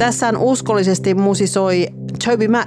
Tässähän uskollisesti musisoi Toby Mac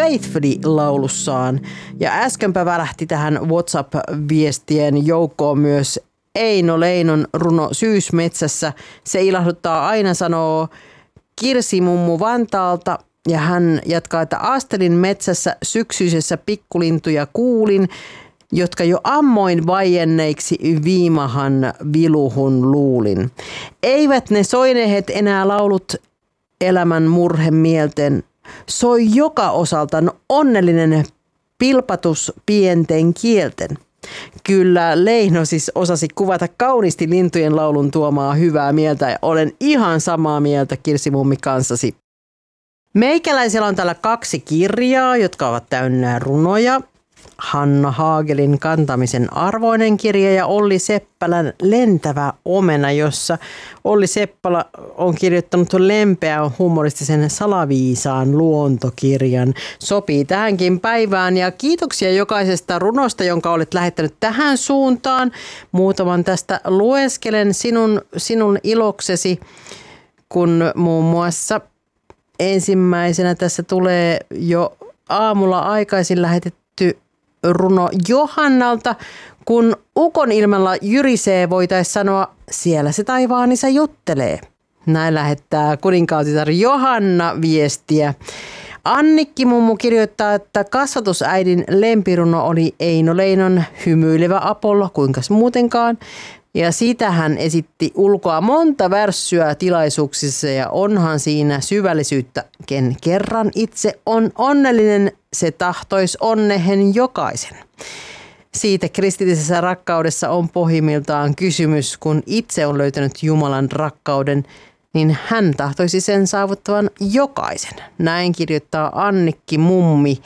Faithfully-laulussaan. Ja äskenpä välähti tähän WhatsApp-viestien joukkoon myös Eino Leinon runo Syysmetsässä. Se ilahduttaa aina, sanoo Kirsi mummu Vantaalta. Ja hän jatkaa, että astelin metsässä syksyisessä pikkulintuja kuulin, jotka jo ammoin vaienneiksi viimahan viluhun luulin. Eivät ne soinehet enää laulut elämän murhemielten. Soi joka osalta onnellinen pilpatus pienten kielten. Kyllä Leino siis osasi kuvata kauniisti lintujen laulun tuomaa hyvää mieltä ja olen ihan samaa mieltä Kirsi mummi kanssasi. Meikäläisellä on täällä 2 kirjaa, jotka ovat täynnä runoja. Hanna Haagelin Kantamisen arvoinen kirja ja Olli Seppälän Lentävä omena, jossa Olli Seppälä on kirjoittanut lempeän humoristisen salaviisaan luontokirjan. Sopii tähänkin päivään ja kiitoksia jokaisesta runosta, jonka olet lähettänyt tähän suuntaan. Muutaman tästä lueskelen sinun iloksesi, kun muun muassa ensimmäisenä tässä tulee jo aamulla aikaisin lähetetty runo Johannalta. Kun ukon ilmalla jyrisee, voitaisiin sanoa, siellä se taivaan isä juttelee. Näin lähettää kuninkaatitar Johanna viestiä. Annikki mummu kirjoittaa, että kasvatusäidin lempiruno oli Eino Leinon Hymyilevä Apollo, kuinkas muutenkaan. Ja sitä hän esitti ulkoa monta värssyä tilaisuuksissa ja onhan siinä syvällisyyttä. Ken kerran itse on onnellinen, se tahtois onnehen jokaisen. Siitä kristillisessä rakkaudessa on pohjimmiltaan kysymys, kun itse on löytänyt Jumalan rakkauden, niin hän tahtoisi sen saavuttavan jokaisen. Näin kirjoittaa Annikki mummi.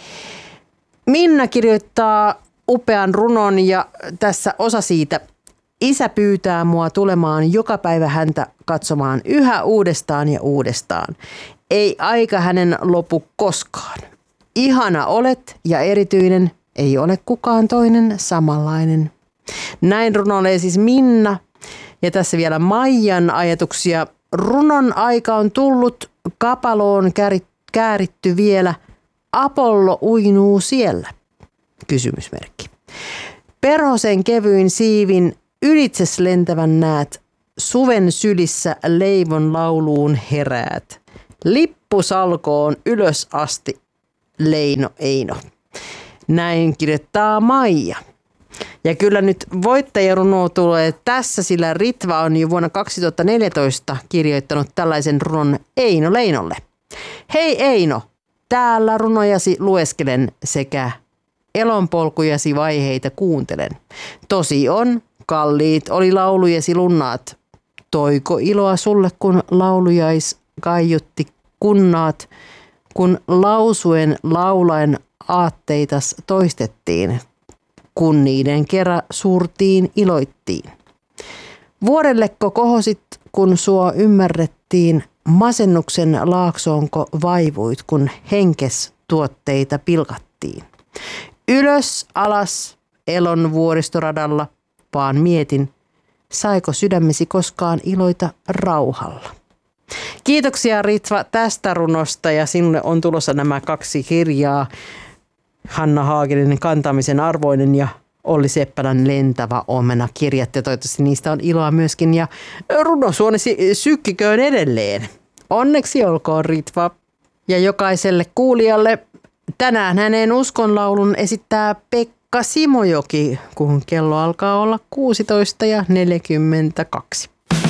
Minna kirjoittaa upean runon ja tässä osa siitä. Isä pyytää mua tulemaan joka päivä häntä katsomaan yhä uudestaan ja uudestaan. Ei aika hänen lopu koskaan. Ihana olet ja erityinen, ei ole kukaan toinen samanlainen. Näin runoilee siis Minna. Ja tässä vielä Maijan ajatuksia. Runon aika on tullut, kapaloon kääritty vielä. Apollo uinuu siellä. Kysymysmerkki. Perhosen kevyin siivin ylitses lentävän näet, suven sylissä leivon lauluun heräät. Lippusalkoon ylös asti, Leino Eino. Näin kirjoittaa Maija. Ja kyllä nyt voittajaruno tulee tässä, sillä Ritva on jo vuonna 2014 kirjoittanut tällaisen runon Eino Leinolle. Hei Eino, täällä runojasi lueskelen sekä elonpolkujasi vaiheita kuuntelen. Tosi on, kalliit oli laulujesi lunnaat. Toiko iloa sulle, kun laulujais kaiutti kunnaat, kun lausuen laulaen aatteitas toistettiin, kun niiden kerran suurtiin iloittiin. Vuorelleko kohosit, kun sua ymmärrettiin, masennuksen laaksoonko vaivuit, kun henkes tuotteita pilkattiin. Ylös, alas, elon vuoristoradalla, vaan mietin, saiko sydämesi koskaan iloita rauhalla. Kiitoksia Ritva tästä runosta ja sinulle on tulossa nämä 2 kirjaa. Hanna Haagelin Kantamisen arvoinen ja Olli Seppälän Lentävä omena kirjat ja toivottavasti niistä on iloa myöskin ja runosuonesi sykkiköön edelleen. Onneksi olkoon Ritva ja jokaiselle kuulijalle. Tänään hänen uskonlaulun esittää Pekka Simojoki, kun kello alkaa olla 16:42.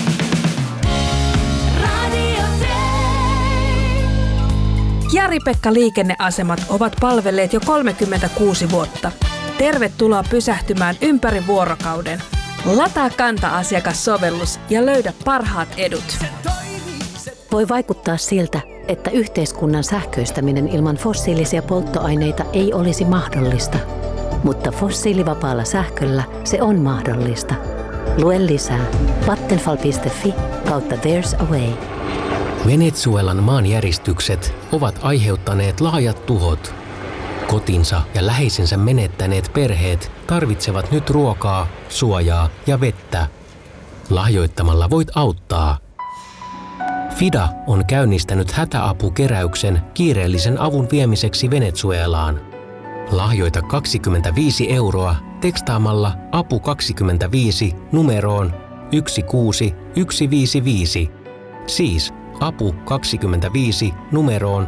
Jari-Pekka liikenneasemat ovat palvelleet jo 36 vuotta. Tervetuloa pysähtymään ympäri vuorokauden. Lataa Kanta-asiakassovellus ja löydä parhaat edut. Voi vaikuttaa siltä, että yhteiskunnan sähköistäminen ilman fossiilisia polttoaineita ei olisi mahdollista. Mutta fossiilivapaalla sähköllä se on mahdollista. Lue lisää vattenfall.fi/there's a way. Venezuelan maanjäristykset ovat aiheuttaneet laajat tuhot. Kotinsa ja läheisensä menettäneet perheet tarvitsevat nyt ruokaa, suojaa ja vettä. Lahjoittamalla voit auttaa. FIDA on käynnistänyt hätäapukeräyksen kiireellisen avun viemiseksi Venezuelaan. Lahjoita 25 € tekstaamalla apu 25 numeroon 16155. Siis apu 25 numeroon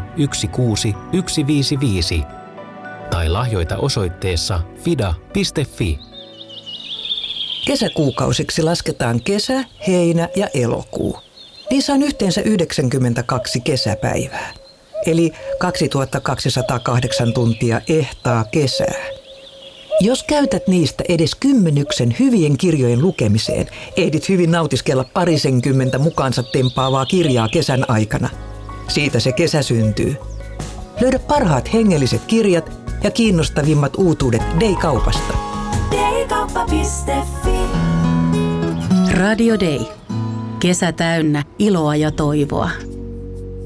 16155. Tai lahjoita osoitteessa fida.fi. Kesäkuukausiksi lasketaan kesä, heinä ja elokuu. Niissä on yhteensä 92 kesäpäivää, eli 2208 tuntia ehtaa kesää. Jos käytät niistä edes 10 hyvien kirjojen lukemiseen, ehdit hyvin nautiskella 20 mukaansa tempaavaa kirjaa kesän aikana. Siitä se kesä syntyy. Löydä parhaat hengelliset kirjat ja kiinnostavimmat uutuudet Day-kaupasta. Daykauppa.fi. Radio Day. Kesä täynnä iloa ja toivoa.